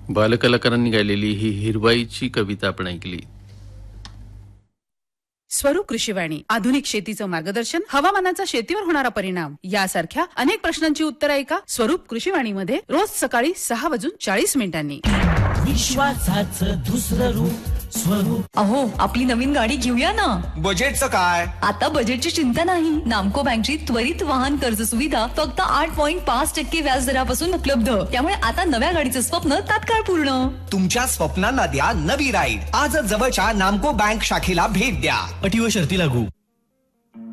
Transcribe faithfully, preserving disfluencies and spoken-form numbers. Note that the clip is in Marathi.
बालकलाकारांनी गायलेली ही हिरवाईची कविता आपण ऐकली. स्वरूप कृषीवाणी, आधुनिक शेतीचं मार्गदर्शन, हवामानाचा शेतीवर होणारा परिणाम यासारख्या अनेक प्रश्नांची उत्तर ऐका स्वरूप कृषीवाणीमध्ये रोज सकाळी सहा वाजून चाळीस मिनिटांनी. विश्वासाचं दुसरं रूप स्वरूप. अहो, आपली नवीन गाडी घेऊया ना. बजेटचं काय? आता बजेटची चिंता नाही. नामको बँकची त्वरित वाहन कर्ज सुविधा फक्त आठ पॉईंट पाच टक्के व्याज दरापासून उपलब्ध. त्यामुळे आता नव्या गाडीचं स्वप्न तात्काळ पूर्ण. तुमच्या स्वप्नांना द्या नवी राईड. आजच जवळच्या नामको बँक शाखेला भेट द्या. अटी व शर्ती लागू.